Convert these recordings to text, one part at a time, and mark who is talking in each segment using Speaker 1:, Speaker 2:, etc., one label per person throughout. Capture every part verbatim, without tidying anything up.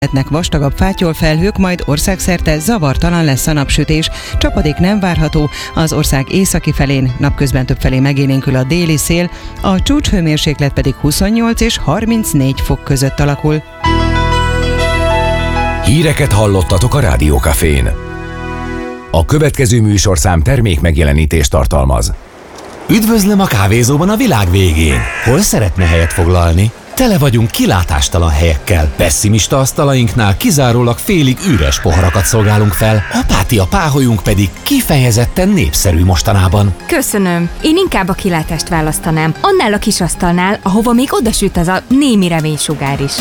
Speaker 1: Lehetnek vastagabb fátyolfelhők, majd országszerte zavartalan lesz a napsütés. Csapadék nem várható, az ország északi felén, napközben többfelé megélénkül a déli szél, a csúcshőmérséklet pedig huszonnyolc és harmincnégy fok között alakul.
Speaker 2: Híreket hallottatok a Rádió Cafén. A következő műsorszám termék megjelenítést tartalmaz.
Speaker 3: Üdvözlöm a kávézóban a világ végén! Hol szeretne helyet foglalni? Tele vagyunk kilátástalan helyekkel. Pessimista asztalainknál kizárólag félig üres poharakat szolgálunk fel, apátia páholyunk pedig kifejezetten népszerű mostanában.
Speaker 4: Köszönöm. Én inkább a kilátást választanám. Annál a kis asztalnál, ahova még odasüt az a némi reménysugár is.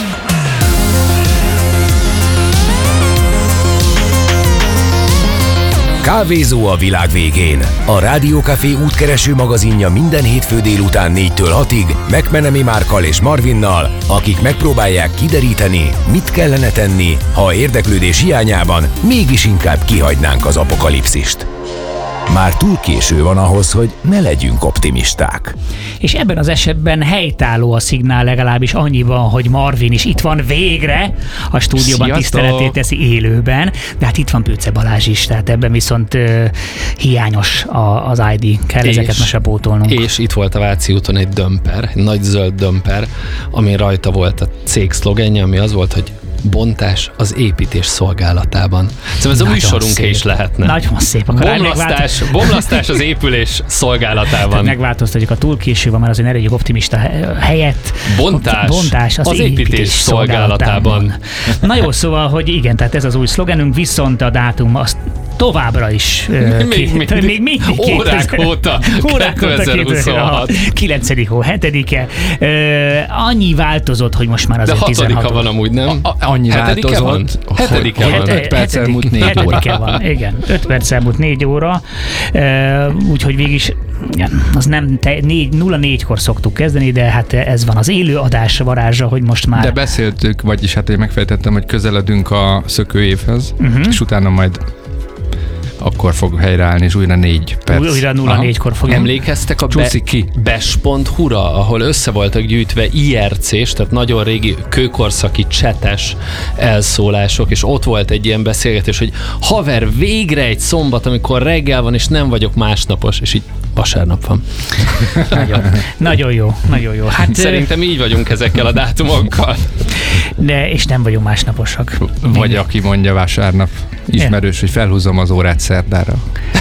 Speaker 2: Kávézó a világ végén. A Rádió Café útkereső magazinja minden hétfő délután négytől hatig McMenemy Márkkal és Marvinnal, akik megpróbálják kideríteni, mit kellene tenni, ha érdeklődés hiányában mégis inkább kihagynánk az apokalipszist. Már túl késő van ahhoz, hogy ne legyünk optimisták.
Speaker 5: És ebben az esetben helytálló a szignál legalábbis annyiban, hogy Marvin is itt van végre, a stúdióban
Speaker 6: Sziasztok!
Speaker 5: Tiszteletét teszi élőben, de hát itt van Pőce Balázs is, tehát ebben viszont uh, hiányos a, az i dé, kell és, ezeket mesebótolnunk.
Speaker 6: És itt volt a Váci úton egy dömper, egy nagy zöld dömper, ami rajta volt a cég szlogenje, ami az volt, hogy bontás az építés szolgálatában. Szóval ez a műsorunké is lehetne.
Speaker 5: Nagyon szép.
Speaker 6: Bomlasztás, bomlasztás az épülés szolgálatában.
Speaker 5: Tehát megváltoztatjuk a túl késő van, mert azért ne legyünk optimista helyett.
Speaker 6: Bontás,
Speaker 5: bontás az,
Speaker 6: az építés, építés szolgálatában. szolgálatában.
Speaker 5: Na jó, szóval, hogy igen, tehát ez az új szlogenünk, viszont a dátum azt továbbra is
Speaker 6: még, két, még, még mindig órák óta kétezer-huszonhat
Speaker 5: kilencedik hó hetedike. Annyi változott, hogy most már azért
Speaker 6: tizenhat. De hatodika van amúgy, nem?
Speaker 7: A, annyi
Speaker 6: hetedike
Speaker 7: változott.
Speaker 6: Van? Hetedike van.
Speaker 7: öt perc elmúlt négy óra.
Speaker 5: Van, igen. öt perc elmúlt négy óra. Úgyhogy végig az nem nulla négykor szoktuk kezdeni, de hát ez van az élő adás varázsa, hogy most már...
Speaker 7: De beszéltük, vagyis hát én megfejtettem, hogy közeledünk a szökőévhez, uh-huh. és utána majd akkor fog helyreállni, és újra négy perc.
Speaker 5: Újra nulla négykor fog.
Speaker 6: Emlékeztek a be, bes pont hu-ra, ahol össze voltak gyűjtve i er cés, tehát nagyon régi kőkorszaki csetes elszólások, és ott volt egy ilyen beszélgetés, hogy haver, végre egy szombat, amikor reggel van, és nem vagyok másnapos, és így vasárnap van.
Speaker 5: Nagyon, nagyon jó, nagyon jó. Hát,
Speaker 6: szerintem így vagyunk ezekkel a dátumokkal.
Speaker 5: De, és nem vagyunk másnaposak.
Speaker 7: Vagy Még. aki mondja vasárnap, ismerős, ja. hogy felhúzom az órát szerdára.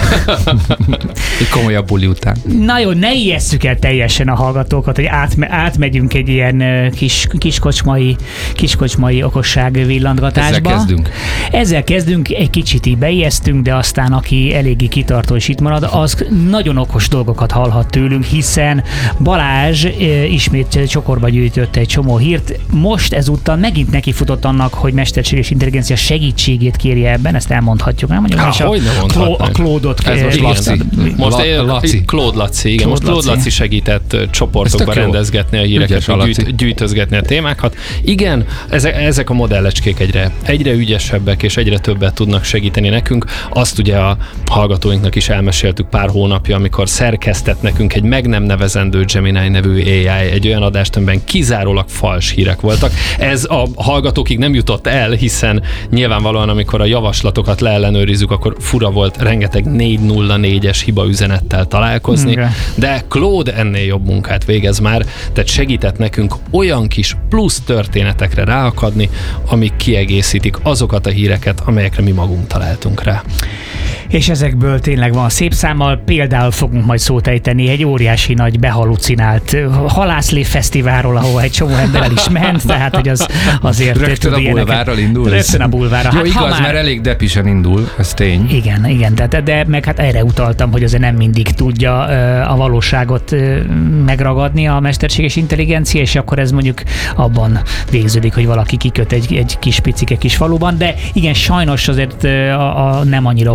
Speaker 7: Egy komolyabb buli után.
Speaker 5: Na jó, ne ijesszük el teljesen a hallgatókat, hogy átme, átmegyünk egy ilyen kis, kiskocsmai, kiskocsmai okosság villantgatásba.
Speaker 7: Ezzel kezdünk.
Speaker 5: Ezzel kezdünk, egy kicsit így beijesztünk, de aztán aki eléggé kitartó és itt marad, az nagyon okos dolgokat hallhat tőlünk, hiszen Balázs e, ismét csokorba gyűjtött egy csomó hírt. Most ezúttal megint nekifutott annak, hogy mesterséges intelligencia segítségét kérje ebben, ezt elmondhatjuk, nem? Mondjuk,
Speaker 6: Há,
Speaker 5: és a,
Speaker 6: Kló-
Speaker 5: a Claude-ot
Speaker 6: Ez most Laci. Most
Speaker 7: La- Laci.
Speaker 6: Claude Laci, igen. Most Claude Laci segített csoportokba rendezgetni a híreket, gyűjt, gyűjtözgetni a témákat. Igen, ezek, ezek a modellecskék egyre, egyre ügyesebbek és egyre többet tudnak segíteni nekünk. Azt ugye a hallgatóinknak is elmeséltük pár hónapja, amikor szerkesztett nekünk egy meg nem nevezendő Gemini nevű á i, egy olyan adást, amiben kizárólag fals hírek voltak. Ez a hallgatókig nem jutott el, hiszen nyilvánvalóan, amikor a javaslatokat leellenőrizzük, akkor fura volt rengeteg négy nulla négyes hibaüzenettel találkozni, okay. de Claude ennél jobb munkát végez már, tehát segített nekünk olyan kis plusz történetekre ráakadni, amik kiegészítik azokat a híreket, amelyekre mi magunk találtunk rá.
Speaker 5: És ezekből tényleg van szép számmal, például fogunk majd szót ejteni egy óriási nagy behalucinált halászlé fesztiválról, ahol egy csomó ember el is ment, tehát hogy az azért...
Speaker 7: Rögtön a bulvárral indul?
Speaker 5: Rögtön a bulvárral.
Speaker 7: Jó, hát, igaz, már... mert elég depisen indul, ez tény.
Speaker 5: Igen, igen, de, de meg hát erre utaltam, hogy azért nem mindig tudja a valóságot megragadni a mesterséges intelligencia, és akkor ez mondjuk abban végződik, hogy valaki kiköt egy, egy kis picike kis faluban, de igen, sajnos azért a, a nem annyira optimis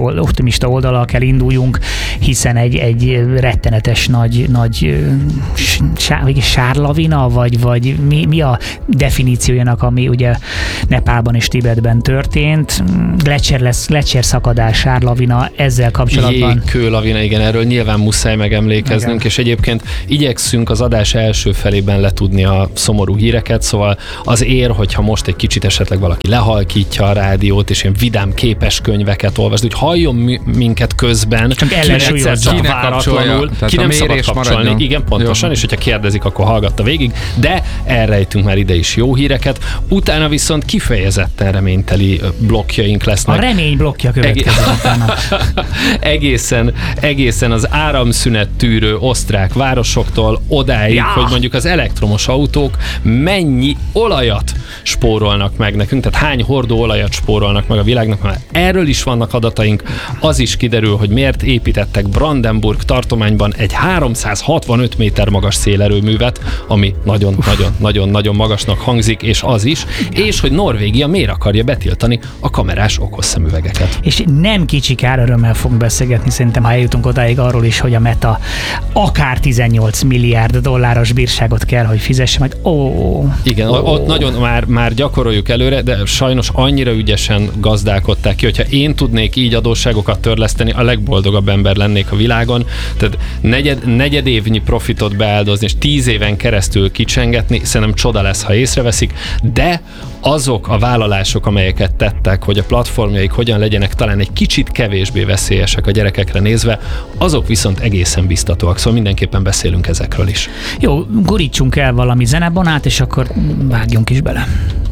Speaker 5: optimista oldalal kell induljunk, hiszen egy, egy rettenetes nagy, nagy sár, sárlavina, vagy, vagy mi, mi a definíciójának, ami ugye Nepálban és Tibetben történt. Gletszer lesz, gletszer szakadás, sárlavina, ezzel kapcsolatban.
Speaker 6: Jégkőlavina, igen, erről nyilván muszáj megemlékeznünk, igen. És egyébként igyekszünk az adás első felében letudni a szomorú híreket, szóval az ér, hogyha most egy kicsit esetleg valaki lehalkítja a rádiót, és ilyen vidám képes könyveket olvasd, hogy halljon minket közben,
Speaker 5: csak egyszer
Speaker 6: csak váratlanul, ki nem szabad kapcsolni. Maradjon. Igen, pontosan, jó. És hogyha kérdezik, akkor hallgatta végig, de elrejtünk már ide is jó híreket, utána viszont kifejezetten reményteli blokkjaink lesznek.
Speaker 5: A remény blokkja következik utána.
Speaker 6: egészen, egészen az áramszünet tűrő osztrák városoktól odáig, ja. hogy mondjuk az elektromos autók mennyi olajat spórolnak meg nekünk, tehát hány hordó olajat spórolnak meg a világnak, mert erről is vannak adataink, az is kiderül, hogy miért építettek Brandenburg tartományban egy háromszázhatvanöt méter magas szélerőművet, ami nagyon-nagyon-nagyon magasnak hangzik, és az is, és hogy Norvégia miért akarja betiltani a kamerás okosszemüvegeket.
Speaker 5: És nem kicsi kár, örömmel fogunk beszélgetni, szerintem ha eljutunk odáig arról is, hogy a Meta akár tizennyolc milliárd dolláros bírságot kell, hogy fizesse, majd ó.
Speaker 6: Igen, ó. ott nagyon már, már gyakoroljuk előre, de sajnos annyira ügyesen gazdálkodták ki, hogyha én tudnék így adósságokat törleszteni, a legboldogabb ember lennék a világon. Tehát negyed, negyed évnyi profitot beáldozni, és tíz éven keresztül kicsengetni, szerintem csoda lesz, ha észreveszik, de azok a vállalások, amelyeket tettek, hogy a platformjaik hogyan legyenek talán egy kicsit kevésbé veszélyesek a gyerekekre nézve, azok viszont egészen biztatóak, szóval mindenképpen beszélünk ezekről is.
Speaker 5: Jó, gurítsunk el valami zenebonát, és akkor vágjunk is bele.